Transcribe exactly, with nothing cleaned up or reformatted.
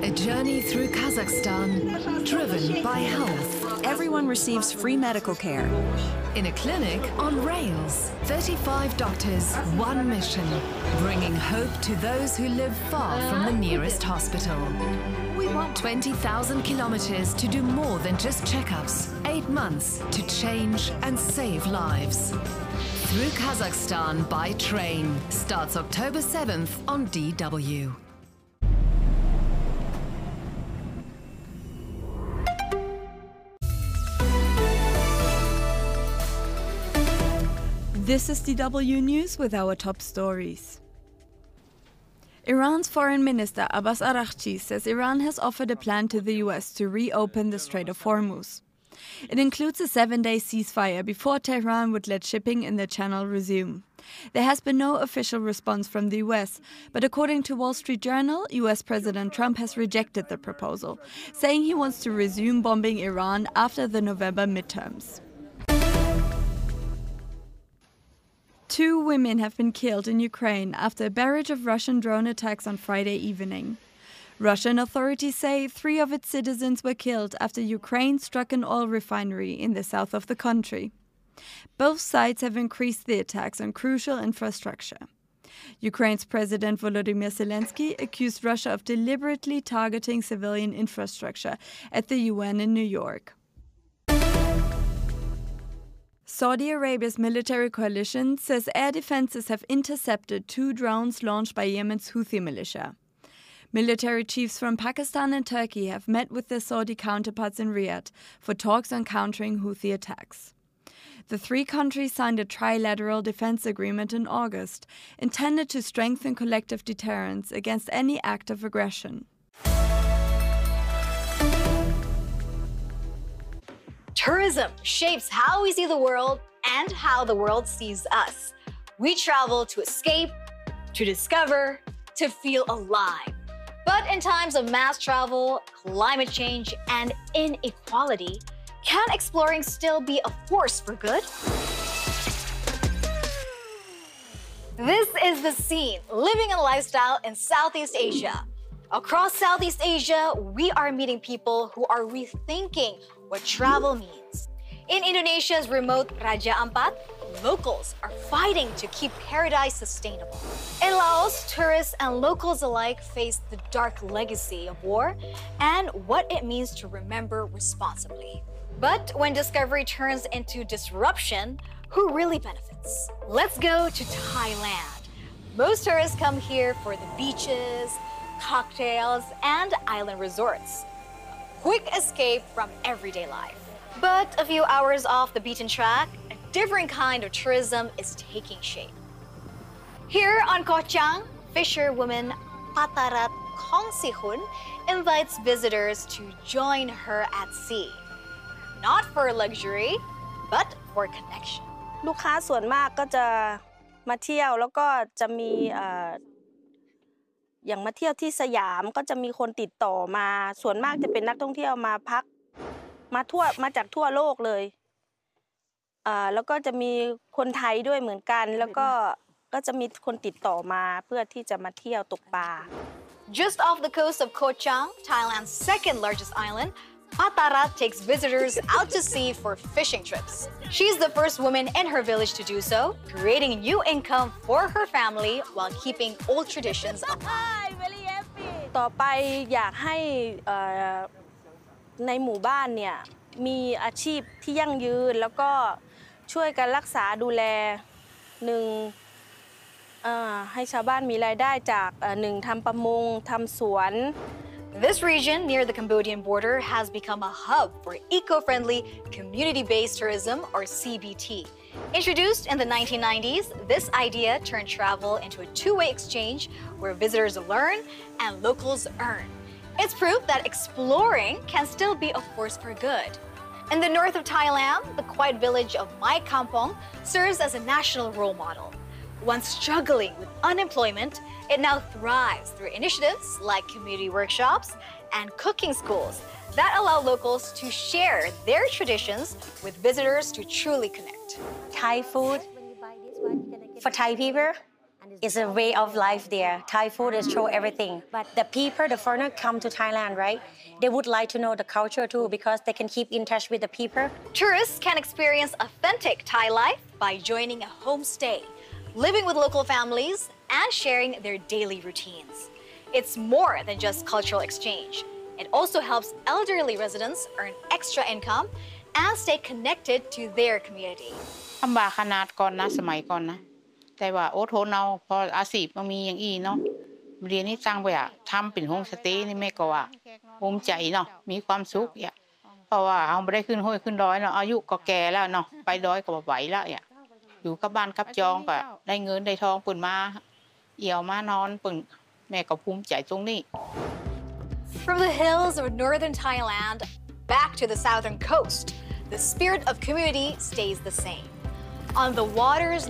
A journey through Kazakhstan, driven by health. Everyone receives free medical care. In a clinic on rails, thirty-five doctors, one mission, bringing hope to those who live far from the nearest hospital. We want twenty thousand kilometers to do more than just checkups, eight months to change and save lives. Through Kazakhstan by train starts October seventh on D W. This is D W News with our top stories. Iran's Foreign Minister Abbas Araghchi says Iran has offered a plan to the U S to reopen the Strait of Hormuz. It includes a seven-day ceasefire before Tehran would let shipping in the channel resume. There has been no official response from the U S, but according to Wall Street Journal, U S President Trump has rejected the proposal, saying he wants to resume bombing Iran after the November midterms. Two women have been killed in Ukraine after a barrage of Russian drone attacks on Friday evening. Russian authorities say three of its citizens were killed after Ukraine struck an oil refinery in the south of the country. Both sides have increased the attacks on crucial infrastructure. Ukraine's President Volodymyr Zelensky accused Russia of deliberately targeting civilian infrastructure at the U N in New York. Saudi Arabia's military coalition says air defenses have intercepted two drones launched by Yemen's Houthi militia. Military chiefs from Pakistan and Turkey have met with their Saudi counterparts in Riyadh for talks on countering Houthi attacks. The three countries signed a trilateral defense agreement in August, intended to strengthen collective deterrence against any act of aggression. Tourism shapes how we see the world and how the world sees us. We travel to escape, to discover, to feel alive. But in times of mass travel, climate change, and inequality, can exploring still be a force for good? This is The Scene, living and lifestyle in Southeast Asia. Across Southeast Asia, we are meeting people who are rethinking what travel means. In Indonesia's remote Raja Ampat, locals are fighting to keep paradise sustainable. In Laos, tourists and locals alike face the dark legacy of war and what it means to remember responsibly. But when discovery turns into disruption, who really benefits? Let's go to Thailand. Most tourists come here for the beaches, cocktails, and island resorts. Quick escape from everyday life. But a few hours off the beaten track, a different kind of tourism is taking shape. Here on Koh Chang, fisherwoman Patarat Kongsihun invites visitors to join her at sea. Not for luxury, but for connection. ลูกค้าส่วนมากก็จะมาเที่ยวแล้วก็จะมีเอ่อ อย่างมาเที่ยวที่สยามก็จะมีคนติดต่อมาส่วนมากจะเป็นนักท่องเที่ยวมาพักมาทั่วมาจากทั่วโลกเลยอ่าแล้วก็จะมีคนไทยด้วยเหมือนกันแล้วก็ก็จะมีคนติดต่อมาเพื่อที่จะมาเที่ยวตกปลา Just off the coast of Koh Chang, Thailand's second largest island, Patarat takes visitors out to sea for fishing trips. She's the first woman in her village to do so, creating new income for her family while keeping old traditions alive. ต่อไปอยากให้ในหมู่บ้านเนี่ยมีอาชีพที่ยั่งยืนแล้วก็ช่วยกันรักษาดูแลหนึ่งให้ชาวบ้านมีรายได้จากหนึ่งทำประมงทำสวน This region near the Cambodian border has become a hub for eco-friendly community-based tourism, or C B T. Introduced in the nineteen nineties, this idea turned travel into a two-way exchange where visitors learn and locals earn. It's proof that exploring can still be a force for good. In the north of Thailand, the quiet village of Mai Kampong serves as a national role model. Once struggling with unemployment, it now thrives through initiatives like community workshops and cooking schools that allow locals to share their traditions with visitors to truly connect. Thai food for Thai people It's a way of life there. Thai food is show everything. But the people, the foreigner come to Thailand, right? They would like to know the culture too because they can keep in touch with the people. Tourists can experience authentic Thai life by joining a homestay, living with local families, and sharing their daily routines. It's more than just cultural exchange. It also helps elderly residents earn extra income and stay connected to their community. ลำบากขนาดก่อนนะสมัยก่อนนะแต่ว่าอดทนเอาพออาชีพมันมีอย่างอีเนาะเรียนนี่ตั้งไปอะทำเป็นโฮมสเตย์นี่แม่ก็ว่าภูมิใจเนาะมีความสุขอ่ะเพราะว่าเอาไม่ได้ขึ้นห้วยขึ้นดอยเนาะอายุก็แก่แล้วเนาะไปดอยก็บ่ไหวแล้วอ่ะอยู่กับบ้านกับจองก็ได้เงินได้ทองปุ่นมาเอี่ยวมานอนปุ่นแม่ก็ภูมิใจตรงนี้ From the hills of northern Thailand back to the southern coast, the spirit of community stays the same. On the waters